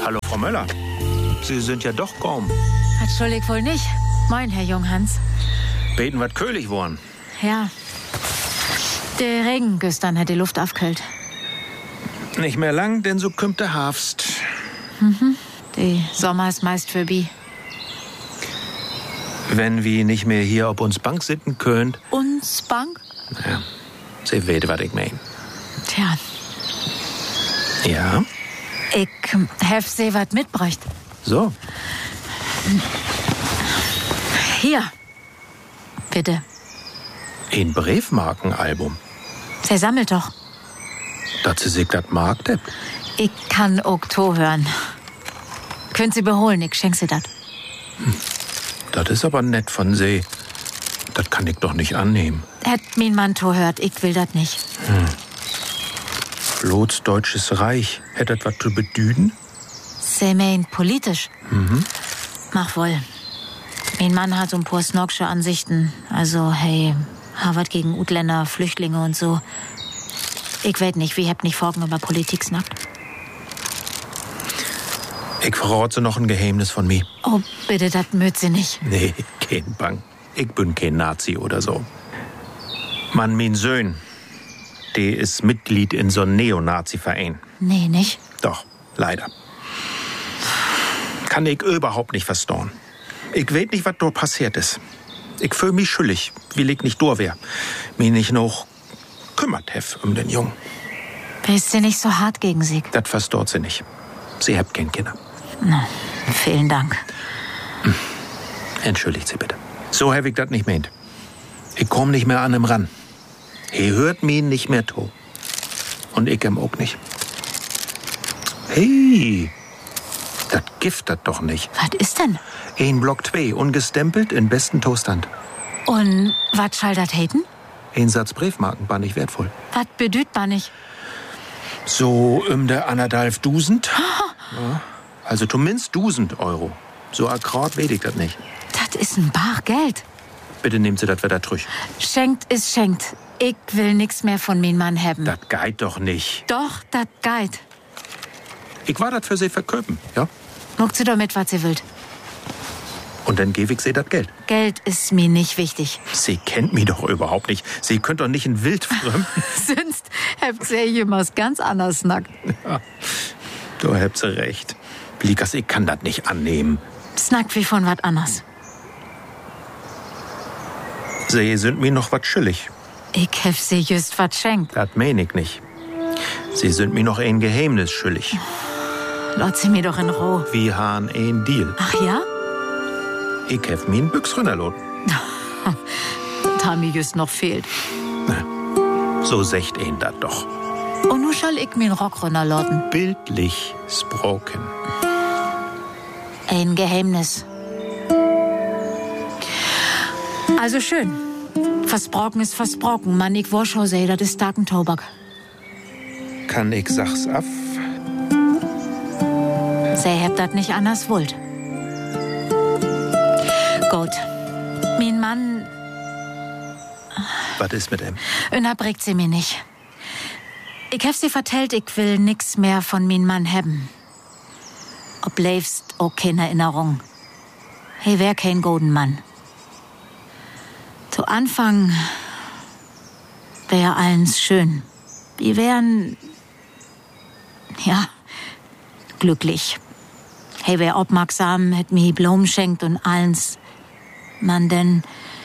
Hallo, Frau Möller. Sie sind ja doch kaum. Entschuldigt wohl nicht. Moin, Herr Junghans. Beten wat köhlig worn. Ja. Der Regen gestern hat die Luft aufkühlt. Nicht mehr lang, denn so kümmt der Herbst. Die Sommer ist meist vorbei. Wenn wir nicht mehr hier auf uns Bank sitzen könnt. Uns Bank? Ja, Sie weet, was ich mein. Tja, Ja? ich hef sie wat mitbräucht. So. Hier. Bitte. Ein Briefmarkenalbum. Sie sammelt doch. Dat sie sich dat mag, Depp. Ich kann auch to hören. Könnt Sie beholen, ich schenk Sie dat. Das ist aber nett von Sie. Das kann ich doch nicht annehmen. Hätt mein Mann to hört, ich will dat nicht. Lots Deutsches Reich. Hättet was zu bedüden? Sie meint politisch. Mach wohl. Mein Mann hat so ein paar snogsche Ansichten. Also, hey, Harvard gegen Utländer, Flüchtlinge und so. Ich weet nicht, wie habt nicht Forken über Politik snackt. Ich verrate noch ein Geheimnis von mir. Oh, bitte, dat mögt Sie nicht. Nee, kein Bang. Ich bin kein Nazi oder so. Mann, mein Söhn, der ist Mitglied in so einem Neonazi-Verein. Nee, nicht? Doch, leider. Kann ich überhaupt nicht verstauen. Ich weet nicht, was dort passiert ist. Ich fühl mich schuldig, weil ich nicht da wär. Mich nicht noch kümmert hef um den Jungen. Bist Sie nicht so hart gegen Sie? Das verstaut sie nicht. Sie habt kein Kinder. Na, vielen Dank. Entschuldigt Sie bitte. So hab ich das nicht meint. Ich komm nicht mehr an ihm ran. He hört mich nicht mehr to. Und ich ihm auch nicht. Hey, das giftet doch nicht. Was ist denn? Ein Block 2, ungestempelt, in besten Zustand. Und was schall dat haten? Ein Satz Briefmarken war nicht wertvoll. Was bedüht man nicht? So der 1.500. Ja, also zumindest 1.000 Euro. So akkurat weet ich das nicht. Das ist ein bar Geld. Bitte nehmt Sie das wieder trüch. Schenkt ist schenkt. Ich will nix mehr von mein Mann haben. Das geht doch nicht. Doch, dat geit. Ich war das für Sie verköpen, ja? Muckt sie doch mit, was sie wollt. Und dann gebe ich Sie das Geld. Geld ist mir nicht wichtig. Sie kennt mich doch überhaupt nicht. Sie könnt doch nicht in Wildfremden. Sonst habt ihr jemals ganz anders snackt. Ja, du habt Sie recht. Blikas, ich kann das nicht annehmen. Snackt wie von wat anders. Sie sind mir noch was schuldig. Ich hef sie just wat schenkt. Das mein ich nicht. Sie sind mir noch ein Geheimnis schuldig. Lot sie mir doch in Ruhe. Wir haben ein Deal. Ach ja? Ich hef mir einen Büchs runterladen. Da mir just noch fehlt. So secht ihn dat doch. Und nu schall ich mir Rock runterladen. Bildlich sproken. Ein Geheimnis. Also schön. Versprochen ist versprochen. Mann, ich Warschau seh, das ist starken Tobak. Kann ich sach's ab? Sie habt das nicht anders wollt. Gut. Mein Mann Was ist mit ihm? unterbringt sie mir nicht. Ich hab sie vertellt, ich will nix mehr von mein Mann haben. Ob lebst auch keine Erinnerung. Hey, wär kein golden Mann. Zu Anfang wär allens schön. Wir wären, ja, glücklich. Hey, wär aufmerksam, hätt mir Blumen schenkt und allens. Man denn,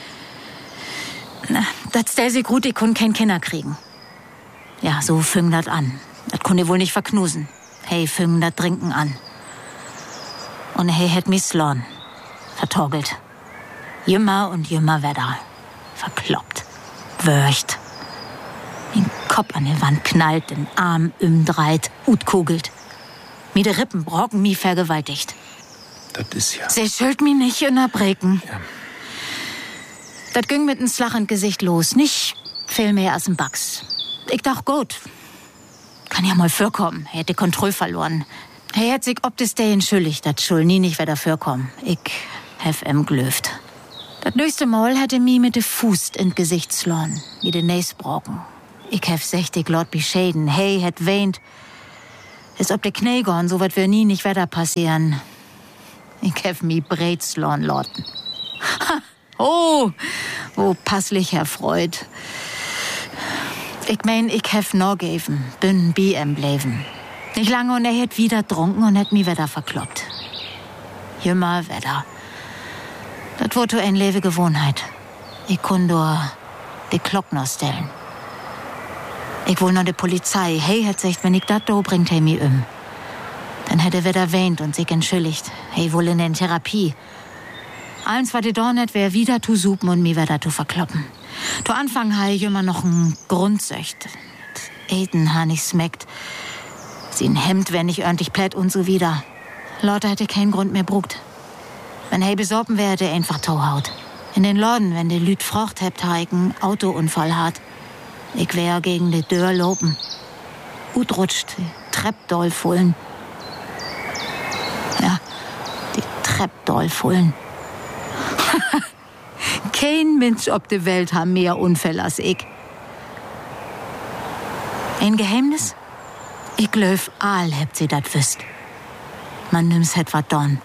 das stell sich gut, ich kun kein Kinder kriegen. Ja, so fing dat an. Das konnte wohl nicht verknusen. Hey, fing dat Trinken an. Und hey, hätt mich slorn. Vertorgelt. Jümmer und jümmer Wetter. Verkloppt. Wörcht. Den Kopf an die Wand knallt, den Arm umdreht, utkugelt. Mir de Rippen brocken mi vergewaltigt. Das ist ja... Sie schuld mi nicht unterbrechen. Ja. Das ging mit n Slach ins Gesicht los. Nicht viel mehr als ein Bugs. Ich dacht, gut. Kann ja mal vorkommen. Er hätte Kontrolle verloren. Er hätt sich ob des Day entschuldigt. Das schuld nie nicht wieder vorkommen. Ich hef glöft. Das nächste Mal hätte mi mit de Fuß in Gesicht slorn. Wie de Näs brocken. Ich hef 60 Lot beschäden. Hey, hätt weint. Ist ob de Knie gorn, so wat wir nie nicht weiter passieren. Ich hef mi Brezelorn lotten. Oh, wo passlich erfreut. Ich mein, ich hef no geven, bin BM bleiben. Nicht lange und hätt wieder trunken und hätt mi wieder verkloppt. Jümmer wieder. Das wurde ein lewe Gewohnheit. Ich kun nur die Glock noch stellen. Ich wohl noch die Polizei. Hey, hat sagt, wenn ich dat do bringt, hey mi Dann hätte wieder weint und sich entschuldigt. Hey, wohl in den Therapie. Eins war die doch nicht, wär wieder zu supen und mi wieder zu verkloppen. Zu Anfang ha ich immer noch ein Grundsöcht. Eten ha nicht smeckt. Sie ein Hemd, wenn ich ordentlich plätt und so wieder. Leute hätte keinen Grund mehr brugt. Wenn hey besorben wär, der einfach Tauhaut. In den Laden, wenn die Lüt Frocht hebt, ha ich einen Autounfall hat. Ich wär gegen die Tür lopen. Gut rutscht, die Treppdoll fullen. Ja, die Treppdoll fullen. Kein Mensch ob de Welt ha mehr Unfälle als ich. Ein Geheimnis? Ich glaub, all hebt sie dat wüsst. Man nimm's het wat don.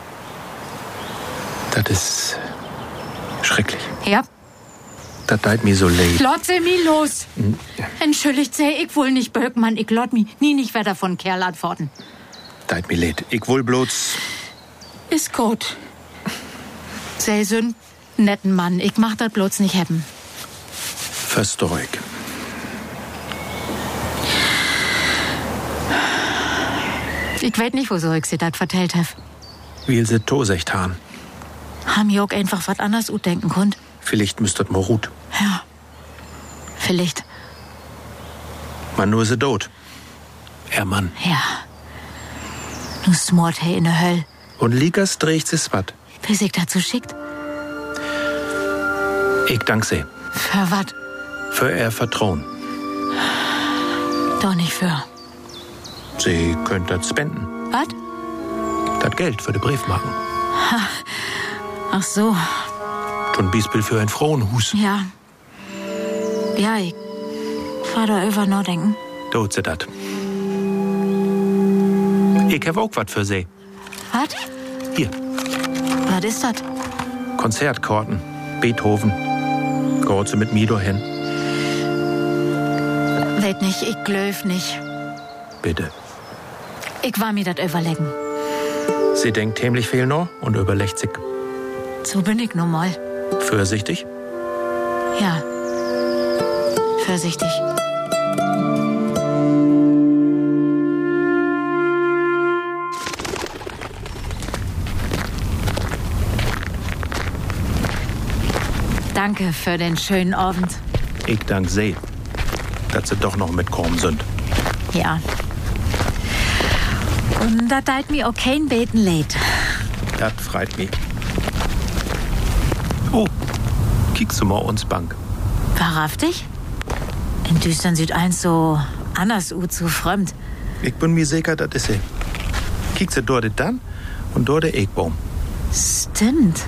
Das ist schrecklich. Ja. Das tut mir so leid. Lot se mi los. Entschuldigt se, ich wohl nicht Böckmann, ich lot mi nie nicht weiter von Kerl antworten. Tut mir leid. Ich wohl bloß... Ist gut. Sei so'n netten Mann, ich mach dat bloß nicht hebben. Versteh ich. Ich weet nicht, wieso ich sie dat vertellt hab. Will sie tosecht han. Ham ich auch einfach wat anders denken konnt. Vielleicht müsstet mal ruht. Ja. Vielleicht. Man nur se tot. Mann. Ja. Nu smort he in der Höll. Und Ligas dreht es wat. Wie sich dazu schickt? Ich dank sie. Für wat? Für ihr Vertrauen. Doch nicht für. Sie könnt das spenden. Wat? Das Geld für den Briefmarken. Ach so. Schon Beispiel für ein Frauenhus. Ja. Ja, ich fahr da über noch denken. Tut sie dat. Ich hab auch wat für sie. Wat? Hier, Was ist das? Konzertkarten. Beethoven. Geht sie mit mir dahin? Weet nicht, ich glaub nicht. Bitte. Ich war mir das überlegen. Sie denkt tämlich viel noch und überlegt sich. So bin ich nun mal. Vorsichtig? Ja. Vorsichtig. Danke für den schönen Abend. Ich dank sie, dass sie doch noch mitkommen sind. Ja. Und da teilt mir auch kein Beten leid. Das freut mich. Oh, kiekst du mal uns Bank. Wahrhaftig? In düstern sieht eins so anders ut, so fremd. Ich bin mir sicher, das ist sie. Kiekst du dort dann und dort der Eckbaum. Stimmt.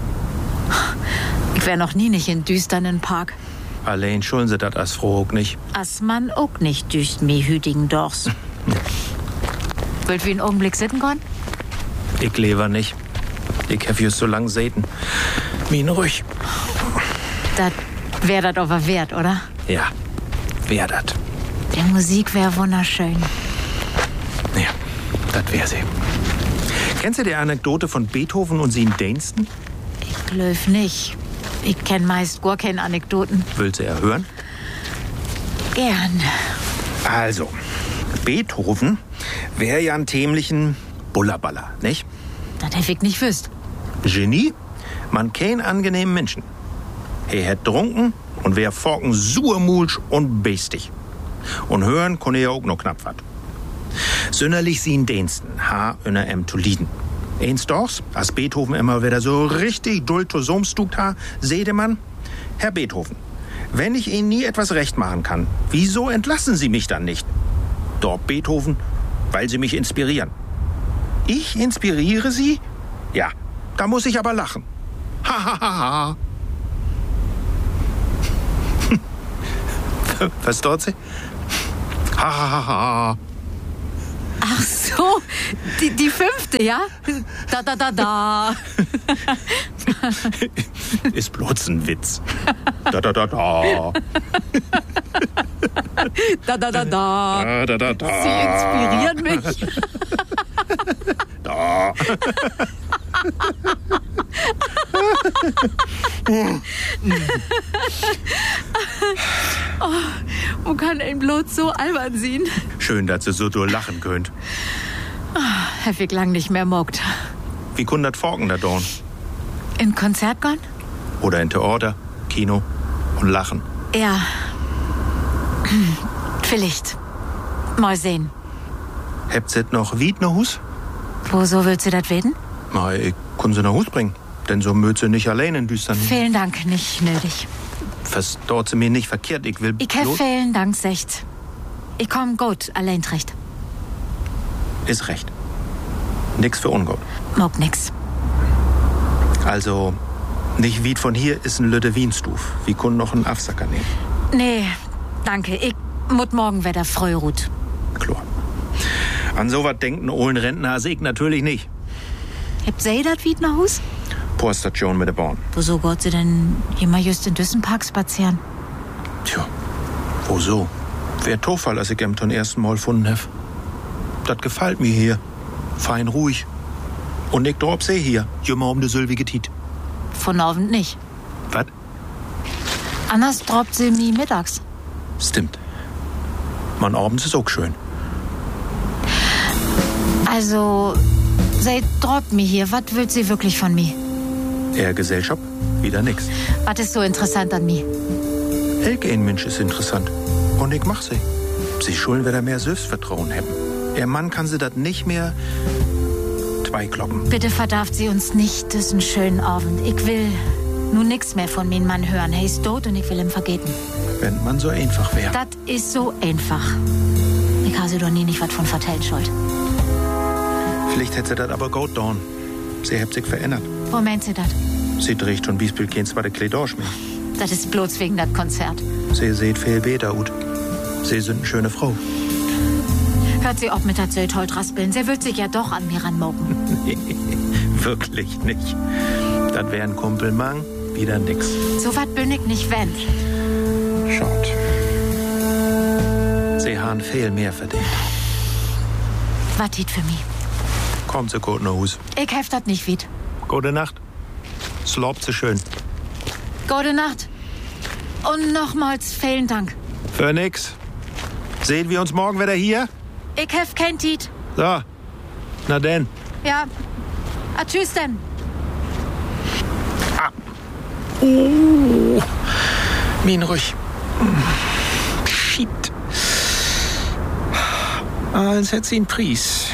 Ich wär noch nie nicht in düsternen Park. Allein schulden sie das als froh auch nicht. As man auch nicht düst mi hütigen Dochs. Wollt wir einen Augenblick sitten können? Ich lebe nicht. Ich hab just so lang säten. Min ruhig. Das wär dat aber wert, oder? Ja, wär dat. Die Musik wär wunderschön. Ja, das wär sie. Kennst du die Anekdote von Beethoven und sie in Dänston? Ich glaub nicht. Ich kenn meist gar keine Anekdoten. Willst du ja hören? Gern. Also, Beethoven wär ja ein tämlichen Bullerballer, nicht? Das hätt ich nicht wüsst. Genie, man kein angenehmen Menschen. Er hätt trunken und wär forken surmulsch und beestig. Und hören konne er auch noch knapp wat. Sünderlich sie in Dänston, ha unter zu lieden. Eins dochs, als Beethoven immer wieder so richtig doll zu somstugt ha, sehde man, Herr Beethoven, wenn ich Ihnen nie etwas recht machen kann, wieso entlassen Sie mich dann nicht? Doch Beethoven, weil Sie mich inspirieren. Ich inspiriere Sie? Ja, da muss ich aber lachen. Ha, ha, ha, ha. Versteht Sie? Ha, ha, ha, ha. Oh, die 5., ja? Da. Ist bloß ein Witz. Da. Da. Da. Sie inspirieren mich. Da. Wo kann ein bloß so albern sein? Schön, dass ihr so durchlachen könnt. Hab ich lang nicht mehr mockt. Wie kundert Forken da dorn? In Konzert gone? Oder in Theater, Kino und lachen? Ja. Vielleicht. Mal sehen. Habt ihr noch Wied ne Hus? Woso willst du das weten? Na, ich kann sie nach Hus bringen. Denn so mögt sie nicht allein in düstern. Vielen Dank, nicht nötig. Verstaut sie mir nicht verkehrt. Ich will Ich hab vielen Dank, secht. Ich komm gut, allein recht. Ist recht. Nix für ungut. Mag nix. Also, nicht Wied von hier ist ein Lütte Wienstuf. Wie kun noch einen Afsacker nehmen? Nee, danke. Ich mut morgen wieder früh ruht. Klar. An sowas denkt ein ohlen Rentner als ich natürlich nicht. Habt ihr das Wied nach Hus? Poststation mit der Bahn. Woso geht sie denn immer just in Düssenpark spazieren? Tja, wo so? Wär Tofall, als ich ihm zum ersten Mal gefunden hab. Das gefällt mir hier. Fein ruhig. Und ich dorb seh hier, jümmer um de sülwige Tiet. Von Abend nicht. Was? Anders droppt sie nie mittags. Stimmt. Man abends ist auch schön. Also, sie droppt mir hier. Was will sie wirklich von mir? Eher Gesellschaft, wieder nix. Was ist so interessant an mir? Elke ein Mensch ist interessant. Und ich mach sie. Sie schulden wieder mehr Selbstvertrauen haben. Ihr Mann kann sie das nicht mehr zweikloppen. Bitte verdarft sie uns nicht diesen schönen Abend. Ich will nun nix mehr von meinem Mann hören. Er ist tot und ich will ihm vergeben. Wenn man so einfach wäre. Das ist so einfach. Ich habe sie doch nie nicht was von vertellt schuld. Vielleicht hätte sie das aber gut getan. Sie hat sich verändert. Wo meint sie das? Sie trägt schon Biesbild kein zweite Kleidorsch mehr. Das ist bloß wegen das Konzert. Sie seht viel besser ut. Sie sind eine schöne Frau. Hört sie auf mit der Zölt heut raspeln. Sie wird sich ja doch an mir ranmocken. Nee, wirklich nicht. Das wär ein Kumpelmang, wieder nix. So wat bin ich nicht wenn. Schaut. Sie haben viel mehr verdient. Was tit für mich? Kommt sie gut nach Hus. Ich heft das nicht wied. Gute Nacht. Slobt sie schön. Gute Nacht. Und nochmals vielen Dank. Für nix. Sehen wir uns morgen wieder hier? Ich hef kein Tit. So. Na denn. Ja. Tschüss denn. Min ruhig. Shit. Als hätte sie einen Preis.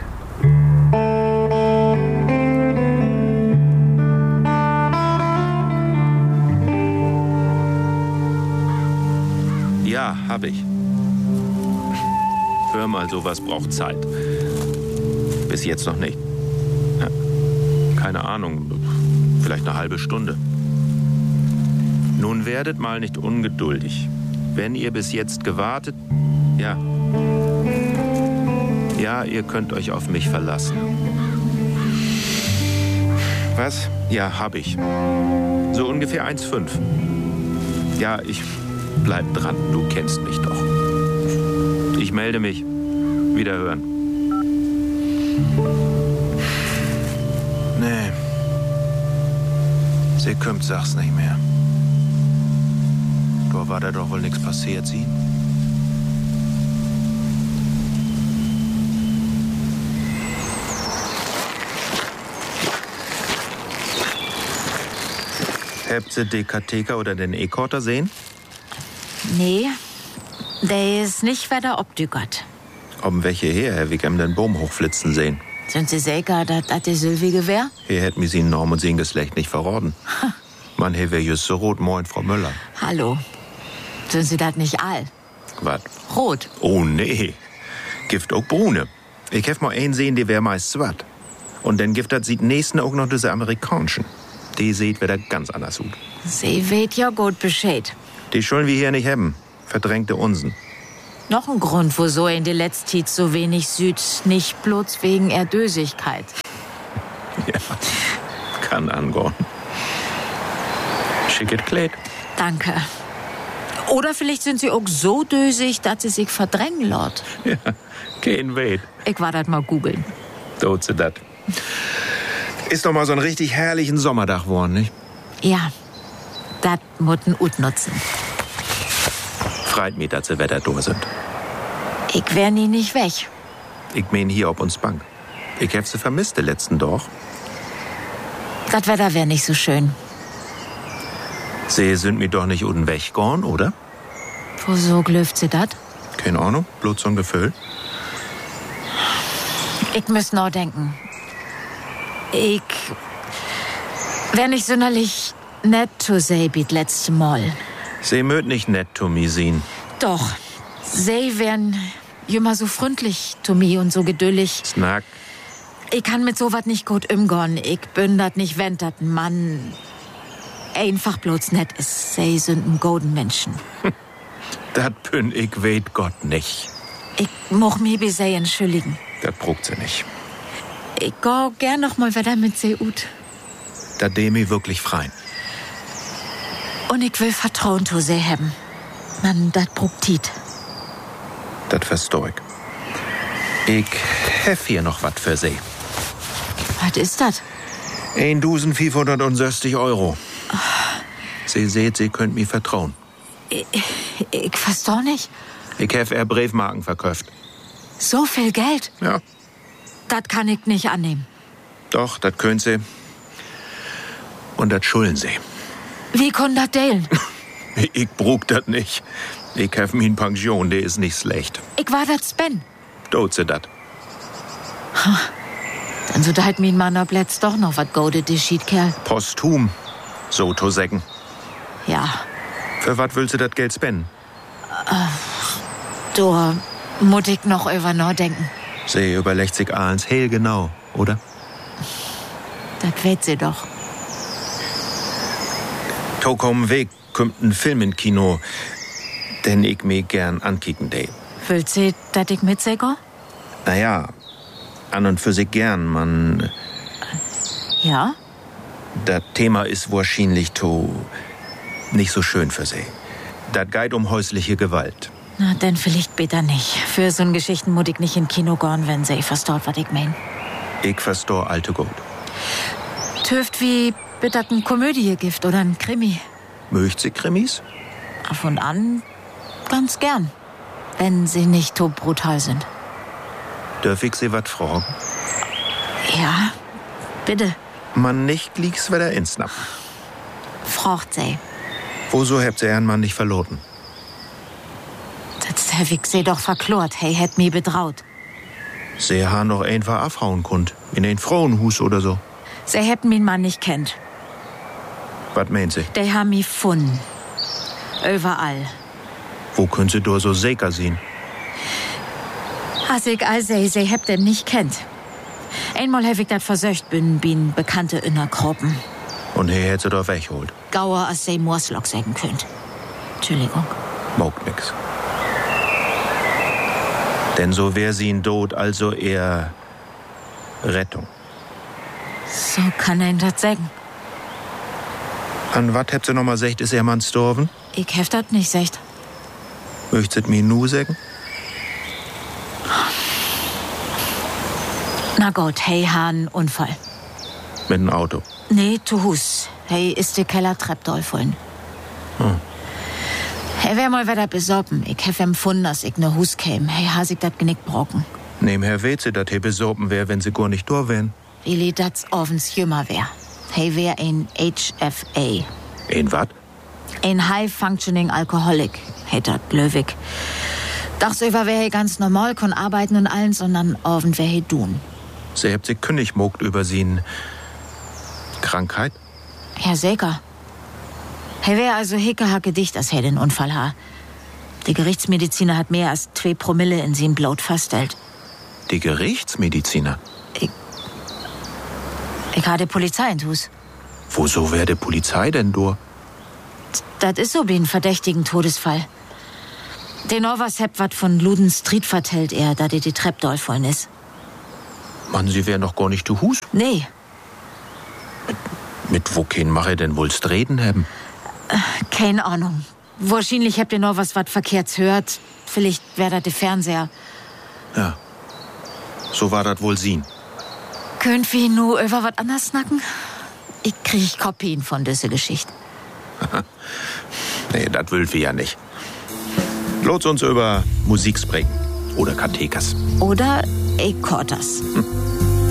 Ja, hab ich. Hör mal, sowas braucht Zeit. Bis jetzt noch nicht. Ja, keine Ahnung, vielleicht eine halbe Stunde. Nun werdet mal nicht ungeduldig. Wenn ihr bis jetzt gewartet, ja. Ja, ihr könnt euch auf mich verlassen. Was? Ja, hab ich. So ungefähr 1,5. Ja, ich bleib dran, du kennst mich doch. Ich melde mich. Wiederhören. Nee. Sie kommt, sag's nicht mehr. Da war da doch wohl nichts passiert, sie? Habt ihr den Katheker oder den E-Korter sehen? Nee, der ist nicht weiter obdügert. Ob welche her, Herr Wickham, den Baum hochflitzen sehen? Sind Sie sicher, dass das die Sylvie wär? Hier hätt mir sie Norm und sein Geschlecht nicht verraten. Man, hier wär just so rot, moin, Frau Müller. Hallo. Sind Sie das nicht all? Was? Rot. Oh, nee. Gift auch Brune. Ich hef mal einen sehen, die wär meist swat. Und dann Gift dat sieht nächsten auch noch diese amerikanischen. Die seht wieder ganz anders aus. Sie weht ja gut Bescheid. Die schulden wir hier nicht haben. Verdrängte Unsen. Noch ein Grund, wieso in die letzte Zeit so wenig süd, nicht bloß wegen Erdösigkeit. Ja, kann angehen. Schicket Kleid. Danke. Oder vielleicht sind sie auch so dösig, dass sie sich verdrängen lässt. Ja, kein Weit. Ich war das mal googeln. Tut sie dat. Ist doch mal so ein richtig herrlichen Sommerdach geworden, nicht? Ja, das mutten ut nutzen. Freit mich, dass sie Wetter durch sind. Ich wär nie nicht weg. Ich mein hier auf uns Bank. Ich hab sie vermisst, den letzten doch. Das Wetter wär nicht so schön. Sie sind mir doch nicht unten weggegangen, oder? Wieso glöft sie dat? Keine Ahnung, bloß so ein Gefühl. Ich müß noch denken. Ich wär nicht sonderlich nett zu sie wie das letzte Mal. Sie mögt nicht nett zu mir sehen. Doch, sie wären immer so freundlich zu mir und so geduldig. Snack. Ich kann mit sowas nicht gut umgehen. Ich bin dat nicht, wenn dat ein Mann einfach bloß nett ist. Sie sind ein golden Menschen. Dat bin ich weet Gott nicht. Ich moch mich bei sie entschuldigen. Dat brugt sie nicht. Ich geh gern noch mal wieder mit sie ut. Dat dem ich wirklich freien. Und ich will Vertrauen zu sie haben. Man, dat brugt Tiet. Dat versteh ich. Ich hef hier noch wat für sie. Was ist das? 1.460 €. Sie seht, sie könnt mir vertrauen. Ich versteh nicht. Ich hef Briefmarken verkauft. So viel Geld? Ja. Das kann ich nicht annehmen. Doch, dat könnt sie. Und dat schulden sie. Wie kann das deilen? Ich brug dat nicht. Ich hef min Pension, der ist nicht schlecht. Ich war das Spen. Tut sie dat. Dann so deit min Mann ob letzt doch noch wat gode de Schiedkerl. Posthum, so to sägen. Ja, Für wat willst du dat Geld spenden? da muss ich noch über nachdenken. Sie überlegt sich ahns heel genau, oder? Das weet sie doch. Tokom Weg kommt ein Film in Kino, den ich mir gern ankicken de. Will sie, dass ich mitsäge? Naja, an und für sich gern, man. Ja? Das Thema ist wahrscheinlich nicht so schön für sie. Das geht um häusliche Gewalt. Na, denn vielleicht bitte nicht. Für so'n Geschichten muss ich nicht in Kino gehen, wenn sie versteht, was ich mein. Ich versteh alte gut. Töft wie bitte ein Komödie-Gift oder ein Krimi. Möcht sie Krimis? Ab und an ganz gern. Wenn sie nicht so brutal sind. Dürf ich sie wat fragen? Ja, bitte. Man nicht liegt's wieder ins Napp. Fragt sie. Wieso habt ihr Herrn Mann nicht verloren? Das hab ich sie doch verklort. Hey, hätt mi betraut. Sie haben noch einfach abhauen kund. In ein Frauenhus oder so. Sie hätten min Mann nicht kennt. Was meint sie? Die haben mi gefunden. Überall. Wo können sie doch so sicher sehen? Als ich sie habt den nicht kennt. Einmal hab ich dat versöcht, bin Bekannte in der Gruppen. Und hier hätt sie doch wegholt. Gauer, als sie Morslock sagen könnt. Entschuldigung. Mogt nix. Denn so wär sie in Tod, also eher Rettung. So kann ein das sagen. An wat habt sie noch mal gesagt, ist ihr Mann gestorben? Ich hef dat nicht sagt. Möchtet mir nu sagen? Na gut, hey, han Unfall. Mit dem Auto. Nee, zu Hus. Hey, ist die Kellertreppe dolfollen. Hey, wär mal wieder besorben. Ich hef empfunden, dass ich ne Hus käm. Hey, has ich dat Genick brocken. Nebenher weht sie, dass he besorben wär, wenn sie gar nicht da wären. Willi, dat's offens jümmer wär. Hey, wär ein HFA. Ein wat? Ein High-Functioning Alcoholic, hätt dat Löwig. Tagsüber wär he ganz normal, kon arbeiten und allen, sondern offen wär he tun. Sie habt sich kündig mogt über sie Krankheit? Ja, sicher. He wär also hickehacke dicht, als he den Unfall ha. Die Gerichtsmediziner hat mehr als 2 Promille in sin Blut feststellt. Die Gerichtsmediziner? Ich ha die Polizei in Hus. Wieso wär die Polizei denn do? Das ist so wie ein verdächtigen Todesfall. Den was hebt wat von Luden Street vertellt er, da die Treppdoll vollen ist. Mann, Sie wär noch gar nicht zu Hus? Nee. Mit wo kein mache denn wohlst reden haben? Keine Ahnung. Wahrscheinlich habt ihr noch was verkehrts hört. Vielleicht wär das der Fernseher. Ja, so war das wohl sehen. Könnt wir nur über was anderes snacken? Ich krieg Kopien von dieser Geschichte. Nee, das will wir ja nicht. Lot's uns über Musik sprechen. Oder Kathekas. Oder Ekortas.